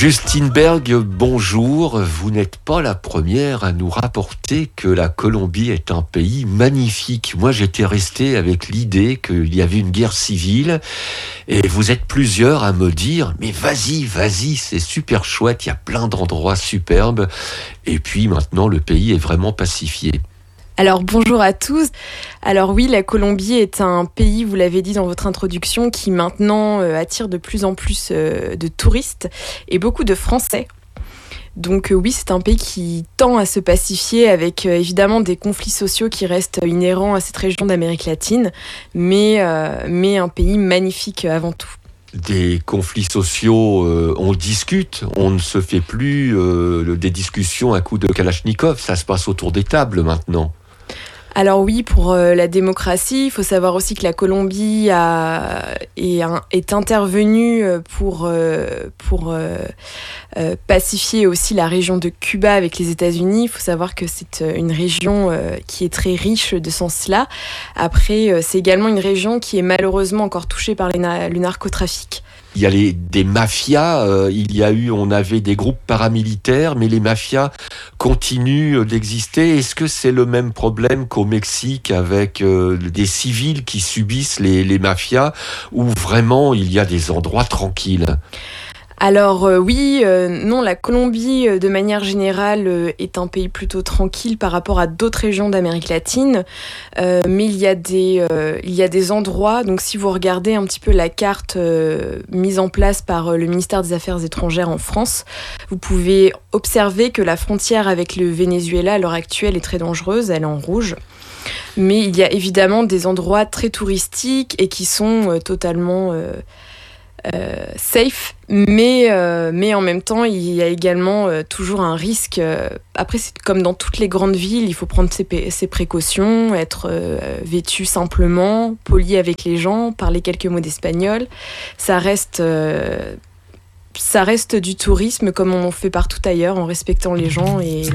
Justine Berg, bonjour. Vous n'êtes pas la première à nous rapporter que la Colombie est un pays magnifique. Moi, j'étais resté avec l'idée qu'il y avait une guerre civile et vous êtes plusieurs à me dire « Mais vas-y, c'est super chouette, il y a plein d'endroits superbes. » Et puis maintenant, le pays est vraiment pacifié. Alors bonjour à tous. Alors oui, la Colombie est un pays, vous l'avez dit dans votre introduction, qui maintenant attire de plus en plus de touristes et beaucoup de Français. Donc oui, c'est un pays qui tend à se pacifier avec évidemment des conflits sociaux qui restent inhérents à cette région d'Amérique latine, mais un pays magnifique avant tout. Des conflits sociaux, on discute, on ne se fait plus des discussions à coups de Kalachnikov, ça se passe autour des tables maintenant. Alors oui, pour la démocratie, il faut savoir aussi que la Colombie est intervenue pour pacifier aussi la région de Cuba avec les États-Unis. Il faut savoir que c'est une région qui est très riche de ce sens-là. Après, c'est également une région qui est malheureusement encore touchée par le narcotrafic. Il y a des mafias, on avait des groupes paramilitaires, mais les mafias continuent d'exister. Est-ce que c'est le même problème qu'au Mexique avec des civils qui subissent les mafias, ou vraiment il y a des endroits tranquilles ? Alors non, la Colombie, de manière générale, est un pays plutôt tranquille par rapport à d'autres régions d'Amérique latine. Mais il y a des endroits, donc si vous regardez un petit peu la carte mise en place par le ministère des Affaires étrangères en France, vous pouvez observer que la frontière avec le Venezuela à l'heure actuelle est très dangereuse, elle est en rouge. Mais il y a évidemment des endroits très touristiques et qui sont totalement safe, mais en même temps il y a également toujours un risque. Après, c'est comme dans toutes les grandes villes, il faut prendre ses précautions, être vêtu simplement, poli avec les gens, parler quelques mots d'espagnol. Ça reste du tourisme comme on en fait partout ailleurs, en respectant les gens et